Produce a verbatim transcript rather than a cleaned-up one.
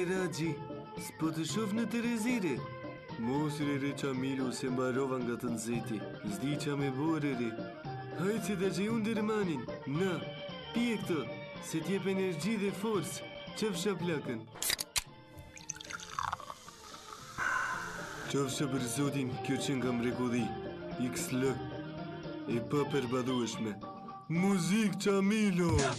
Ragji, s'po të shoh në Terezire. Mos re Qamilu se mbarova nga të nxehti. S'di qa me bore re. Hajtë se ta gjej unë dërmanin. Na, pije këtë, se t'jep energji dhe forcë. Qëfsha plakën. Qofsha për zotin, kjo që nga mrekulli. X L. E pa përbadhueshme. Muzik Qamilo!